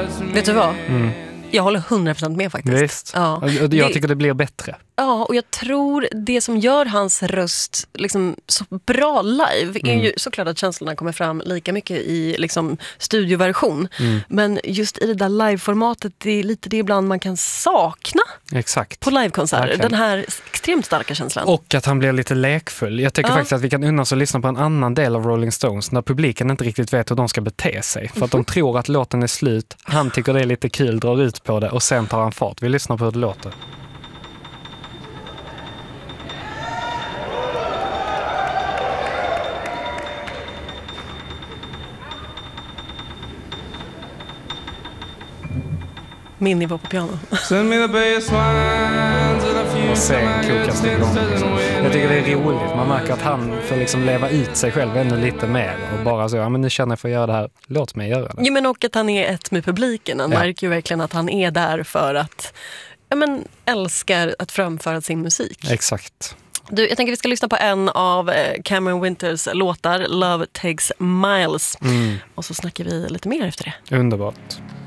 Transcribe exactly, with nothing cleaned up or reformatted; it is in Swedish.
Vet du vad? Mm. Jag håller hundra procent med faktiskt. Visst. Ja. Jag Det- tycker det blir bättre. Ja, och jag tror det som gör hans röst liksom så bra live är Mm. ju såklart att känslorna kommer fram lika mycket i liksom studioversion. Mm. Men just i det där liveformatet, det är lite det ibland man kan sakna Exakt. på livekonserter. Verkligen. Den här extremt starka känslan. Och att han blir lite lekfull. Jag tycker Ja. faktiskt att vi kan unna oss att lyssna på en annan del av Rolling Stones när publiken inte riktigt vet hur de ska bete sig. För att de tror att låten är slut, han tycker det är lite kul, drar ut på det och sen tar han fart. Vi lyssnar på hur det låter. Min nivå på piano. Send me the bass lines and a few Och sen kokas det igång. Jag tycker det är roligt. Man märker att han får liksom leva ut sig själv ännu lite mer. Och bara så, ja men nu känner jag för att göra det här. Låt mig göra det. Jo, men och att han är ett med publiken. Han Ja. märker ju verkligen att han är där för att ja, men, älskar att framföra sin musik. Exakt. Du, jag tänker vi ska lyssna på en av eh, Cameron Winters låtar, Love Takes Miles. Mm. Och så snackar vi lite mer efter det. Underbart.